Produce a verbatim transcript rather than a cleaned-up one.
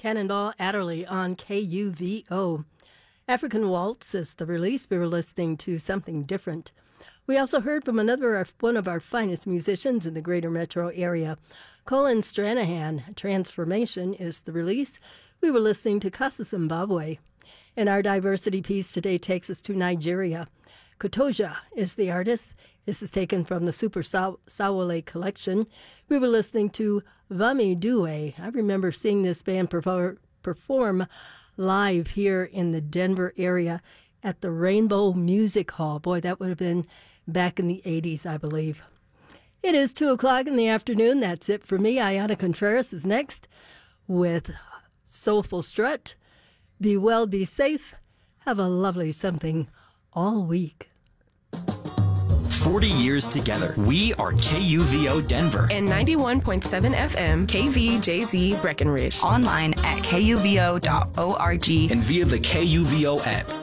Cannonball Adderley on K U V O. African Waltz is the release. We were listening to something different. We also heard from another one of our finest musicians in the greater metro area. Colin Stranahan, Transformation is the release. We were listening to Casa Zimbabwe. And our diversity piece today takes us to Nigeria. Kotoja is the artist. This is taken from the Super Saw- Sawale collection. We were listening to Vami Due. I remember seeing this band perfor- perform live here in the Denver area at the Rainbow Music Hall. Boy, that would have been back in the eighties, I believe. It is two o'clock in the afternoon. That's it for me. Ayana Contreras is next with Soulful Strut. Be well, be safe. Have a lovely something all week. forty years together. We are K U V O Denver. And ninety-one point seven F M, K V J Z Breckenridge. Online at K U V O dot org. And via the K U V O app.